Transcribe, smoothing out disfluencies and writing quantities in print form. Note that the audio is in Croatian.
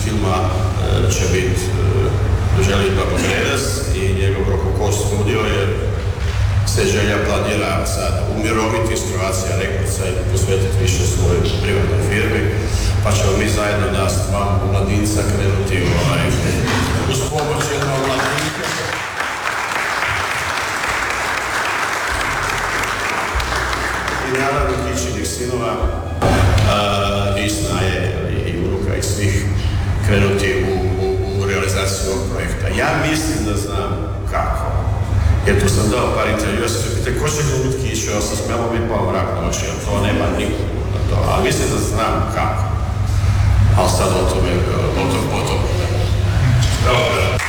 filma će biti Željko Babogredas i njegov Rokoko studio, jer se Želja planira sad umiroviti iz Croatia Recordsa i posvetiti više svojoj privatnoj firmi, pa ćemo mi zajedno nas dva mladinca krenuti uz pomoć jednog mladinka. I naravno Kičinih sinova i Snaje i unuka i svih krenuti u realizaciju ovog projekta. Ja mislim da znam kako. Jer tu sam dao par intervjua, se pitate ko će glumiti Kiću, ja sam smjelo biti pao mrak noći, jer to nema nikog na to, ali mislim da znam kako. Ali sad o tome, potom. Dobro.